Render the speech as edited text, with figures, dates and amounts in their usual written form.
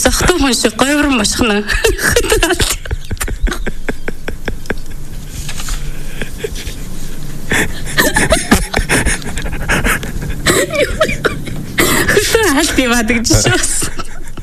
Захтан хүн шиг говьрон машхна. Алт яваад гэж шээс.